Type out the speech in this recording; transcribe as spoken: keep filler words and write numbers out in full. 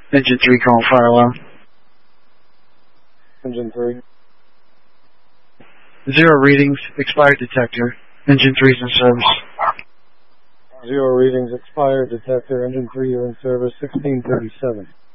Engine three calling fire alarm. Engine three. Zero readings, expired detector. Engine three's in service. Zero readings, expired detector. Engine three, you're in service. sixteen thirty-seven.